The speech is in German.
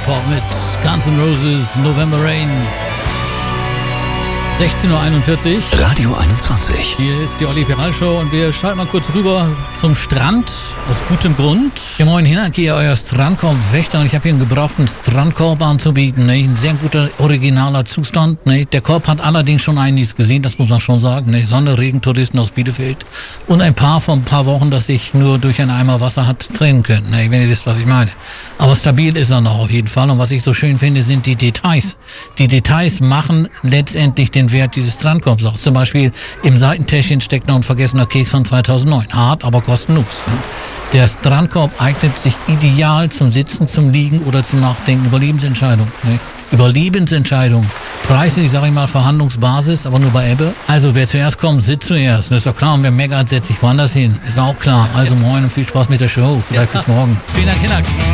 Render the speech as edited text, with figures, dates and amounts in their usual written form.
Pop mit Guns N' Roses, November Rain. 16:41 Uhr. Radio 21. Hier ist die Olli Peral Show und wir schalten mal kurz rüber zum Strand, aus gutem Grund. Ja, moin Hinak, hier euer Strandkorb-Wächter und ich habe hier einen gebrauchten Strandkorb anzubieten. Ne? Ein sehr guter, originaler Zustand. Ne? Der Korb hat allerdings schon einiges gesehen, das muss man schon sagen. Ne? Sonne, Regen, Touristen aus Bielefeld und ein paar von ein paar Wochen, dass sich nur durch einen Eimer Wasser hat trennen können. Ne? Wenn ihr wisst, was ich meine. Aber stabil ist er noch auf jeden Fall und was ich so schön finde, sind die Details. Die Details machen letztendlich den Wert dieses Strandkorbs aus. Zum Beispiel im Seitentäschchen steckt noch ein vergessener Keks von 2009. Hart, aber kostenlos. Der Strandkorb eignet sich ideal zum Sitzen, zum Liegen oder zum Nachdenken. Überlebensentscheidung. Überlebensentscheidung. Preislich, sage ich mal, Verhandlungsbasis, aber nur bei Ebbe. Also wer zuerst kommt, sitzt zuerst. Das ist doch klar. Und wer meckert, setzt sich woanders hin. Ist auch klar. Also moin und viel Spaß mit der Show. Vielleicht bis morgen. Vielen Dank, Hinak.